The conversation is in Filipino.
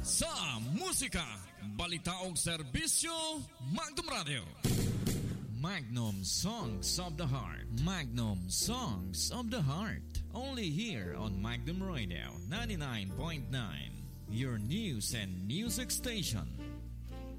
sa musika, balita o serbisyo, Magnum Radio. Magnum Songs of the Heart. Magnum Songs of the Heart. Only here on Magnum Radio 99.9. Your news and music station.